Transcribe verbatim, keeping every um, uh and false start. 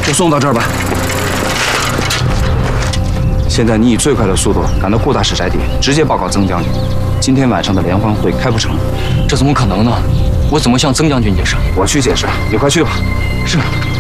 就送到这儿吧。现在你以最快的速度赶到顾大使宅邸，直接报告曾将军，今天晚上的联欢会开不成。 这怎么可能呢？我怎么向曾将军解释？ 我去解释，你快去吧。 是。